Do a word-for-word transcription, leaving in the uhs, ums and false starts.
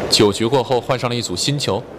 九局过后换上了一组新球。